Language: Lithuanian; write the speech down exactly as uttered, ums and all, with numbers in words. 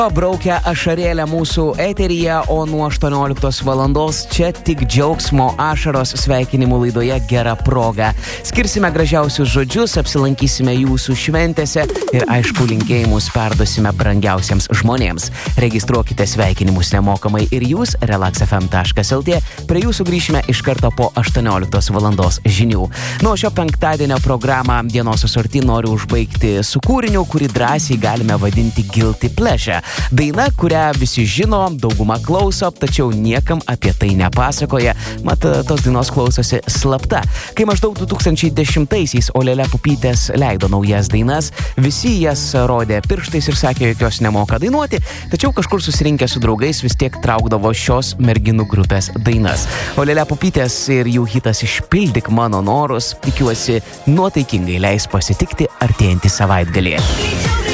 Braukia ašarėlę mūsų eteryje, o nuo aštuonioliktos valandos čia tik džiaugsmo ašaros sveikinimų laidoje Gera proga. Skirsime gražiausius žodžius, apsilankysime jūsų šventėse ir aišku linkėjimus perduosime brangiausiems žmonėms. Registruokite sveikinimus nemokamai ir jūs relax f m taškas l t. Prie jūsų grįšime iš karto po aštuonioliktos valandos žinių. Nuo šio penktadienio programą dienos asorti noriu užbaigti su kūriniu, kurį drąsiai galime vadinti guilty pleasure. Daina, kurią visi žino, dauguma klauso, tačiau niekam apie tai nepasakoja, mat tos dainos klausosi slapta. Kai maždaug du tūkstančiai dešimtaisiais Olele Pupytės leido naujas dainas, visi jas rodė pirštais ir sakė, jog jos nemoka dainuoti, tačiau kažkur susirinkę su draugais vis tiek traukdavo šios merginų grupės dainas. Olele Pupytės ir jų hitas Išpildyk mano norus, tikiuosi, nuotaikingai leis pasitikti artėjantį savaitgalį.